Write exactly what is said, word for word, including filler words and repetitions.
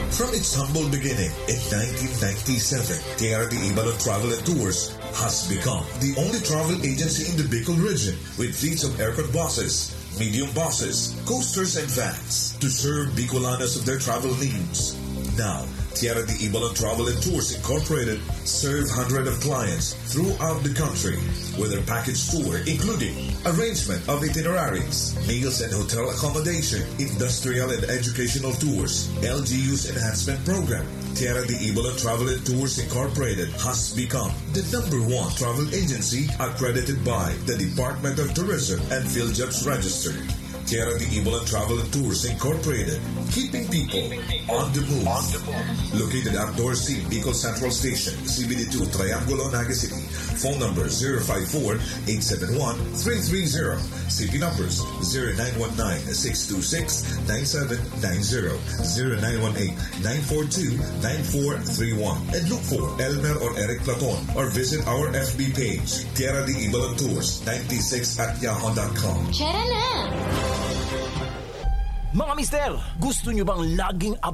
From its humble beginning in nineteen ninety-seven, Tierra de Ibalon Travel and Tours has become the only travel agency in the Bicol region with fleets of aircraft buses, medium buses, coasters, and vans to serve Bicolanos of their travel needs. Now, Tierra de Ibalon Travel and Tours Incorporated serve hundreds of clients throughout the country with their package tour including arrangement of itineraries, meals and hotel accommodation, industrial and educational tours, L G U's enhancement program. Tierra de Ibalon Travel and Tours Incorporated has become the number one travel agency accredited by the Department of Tourism and PhilJobs Registered. Tierra de Ibalon Travel and Tours Incorporated, keeping people on the move. On the move. Located outdoor C, Bicol Central Station, C B D two, Triangulo, Naga City. Phone number zero five four, eight seven one, three three zero. City numbers zero nine one nine, six two six, nine seven nine zero, zero nine one eight, nine four two, nine four three one. And look for Elmer or Eric Platon or visit our F B page, Tierra de Ibalon Tours ninety-six at yahoo dot com. Tara na! Mga mister, gusto nyo bang laging